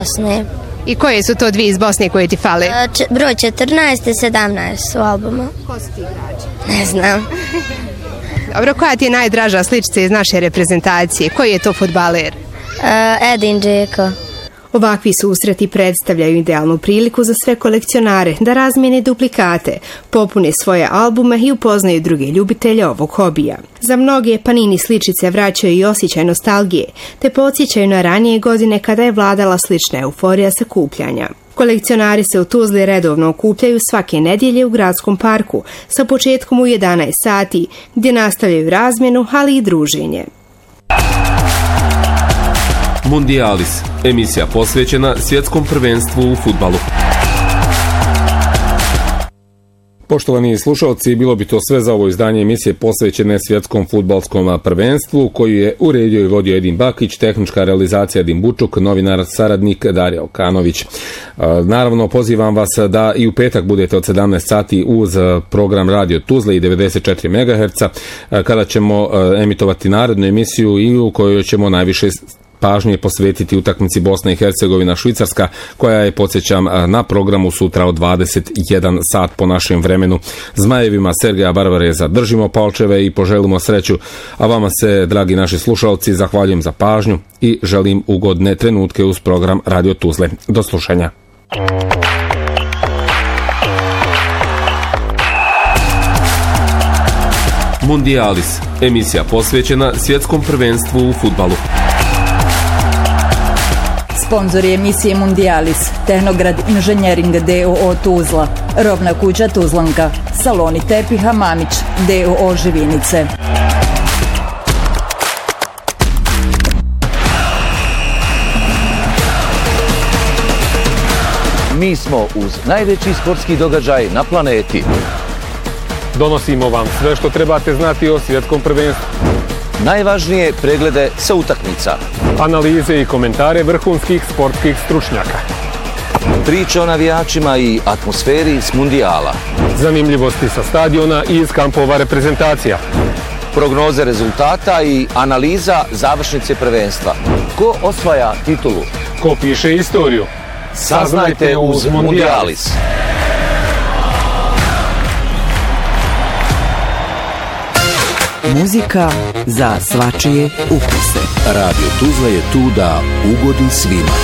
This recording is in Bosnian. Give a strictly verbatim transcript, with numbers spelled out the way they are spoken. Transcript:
Bosne. I koje su to dvije iz Bosne koje ti fale? Č- broj četrnaest i sedamnaest su albuma. Ko su ti igrači? Ne znam. Dobro, koja ti je najdraža sličica iz naše reprezentacije? Koji je to fudbaler? Uh, Edin Džeko. Ovakvi susreti predstavljaju idealnu priliku za sve kolekcionare da razmijene duplikate, popune svoje albume i upoznaju druge ljubitelje ovog hobija. Za mnoge Panini sličice vraćaju i osjećaj nostalgije, te podsjećaju na ranije godine kada je vladala slična euforija sakupljanja. Kolekcionari se u Tuzli redovno okupljaju svake nedjelje u gradskom parku sa početkom u jedanaest sati, gdje nastavljaju razmjenu, ali i druženje. Mundialis, emisija posvećena svjetskom prvenstvu u fudbalu. Poštovani slušalci, bilo bi to sve za ovo izdanje emisije posvećene svjetskom fudbalskom prvenstvu, koju je uredio i vodio Edin Bakić, tehnička realizacija Edin Bučuk, novinar saradnik Darija Okanović. Naravno, pozivam vas da i u petak budete od sedamnaest sati uz program Radio Tuzle i devedeset četiri megaherca, kada ćemo emitovati narednu emisiju i u kojoj ćemo najviše pažnje posvetiti utakmici Bosna i Hercegovina Švicarska, koja je, podsjećam, na programu sutra od dvadeset jedan sat po našem vremenu. Zmajevima Sergeja Barbareza držimo palčeve i poželimo sreću, a vama se, dragi naši slušalci, zahvaljujem za pažnju i želim ugodne trenutke uz program Radio Tuzle. Do slušanja. Mundialis, emisija posvećena svjetskom prvenstvu u fudbalu. Sponzori emisije Mundialis, Tehnograd Inženjering d o o Tuzla, Rovna kuća Tuzlanka, Saloni tepiha Mamić d o o Živinice. Mi smo uz najveći sportski događaj na planeti. Donosimo vam sve što trebate znati o svjetskom prvenstvu. Najvažnije preglede sa utakmica. Analize i komentare vrhunskih sportskih stručnjaka. Priče o navijačima i atmosferi s mundijala. Zanimljivosti sa stadiona i iz kampova reprezentacija. Prognoze rezultata i analiza završnice prvenstva. Ko osvaja titulu? Ko piše istoriju? Saznajte uz Mundialis. Muzika za svačije ukuse. Radio Tuzla je tu da ugodi svima.